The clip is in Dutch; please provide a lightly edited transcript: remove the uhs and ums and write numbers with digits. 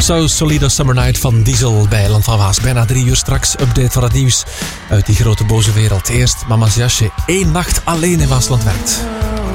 So Solido Summer Night van Diesel bij Land van Waas. Bijna 3 uur straks, update van het nieuws uit die grote boze wereld. Eerst Mama's jasje, 1 nacht alleen in Waasland werkt.